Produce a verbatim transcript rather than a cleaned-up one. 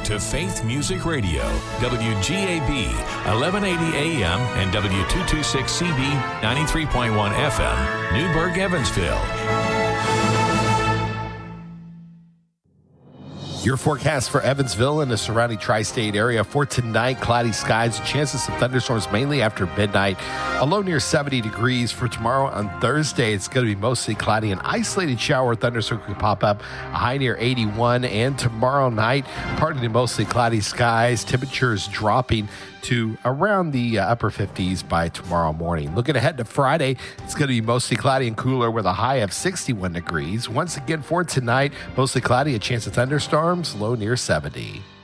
to Faith Music Radio, W G A B, eleven eighty A M and W two twenty-six C B, ninety-three point one F M, Newburgh, Evansville. Your forecast for Evansville and the surrounding tri-state area for tonight: cloudy skies, chances of thunderstorms mainly after midnight. A low near seventy degrees. For tomorrow on Thursday, it's going to be mostly cloudy. An isolated shower or thunderstorm could pop up. A high near eighty-one. And tomorrow night, partly to mostly cloudy skies. Temperatures dropping to around the uh, upper fifties by tomorrow morning. Looking ahead to Friday, it's going to be mostly cloudy and cooler with a high of sixty-one degrees. Once again for tonight, mostly cloudy, a chance of thunderstorms, low near seventy.